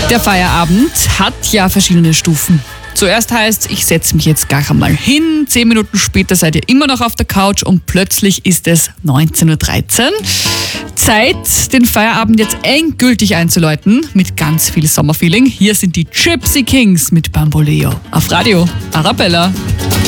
Der Feierabend hat ja verschiedene Stufen. Zuerst heißt, ich setze mich jetzt gleich einmal hin, 10 Minuten später seid ihr immer noch auf der Couch und plötzlich ist es 19.13 Uhr. Zeit, den Feierabend jetzt endgültig einzuläuten mit ganz viel Sommerfeeling. Hier sind die Gypsy Kings mit Bamboleo auf Radio Arabella.